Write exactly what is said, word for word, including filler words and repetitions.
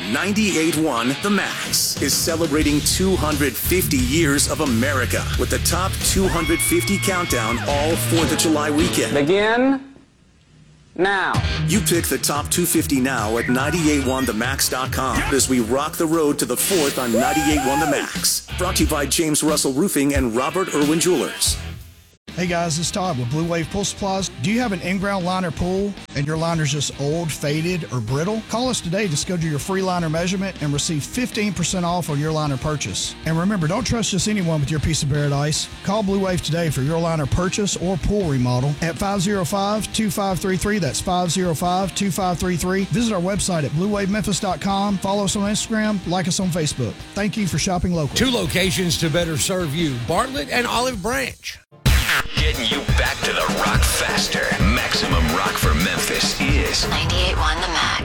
ninety-eight point one The Max is celebrating two hundred fifty years of America with the top two hundred fifty countdown all fourth of July weekend. Begin now. You pick the top two fifty now at nine eight one the max dot com as we rock the road to the fourth on ninety-eight point one The Max. Brought to you by James Russell Roofing and Robert Irwin Jewelers. Hey guys, it's Todd with Blue Wave Pool Supplies. Do you have an in-ground liner pool and your liner's just old, faded, or brittle? Call us today to schedule your free liner measurement and receive fifteen percent off on your liner purchase. And remember, don't trust just anyone with your piece of paradise. Call Blue Wave today for your liner purchase or pool remodel at five oh five, two five three three. That's five oh five, two five three three. Visit our website at blue wave memphis dot com. Follow us on Instagram. Like us on Facebook. Thank you for shopping local. Two locations to better serve you, Bartlett and Olive Branch. Getting you back to the rock faster. Maximum Rock for Memphis is ninety-eight point one The Max.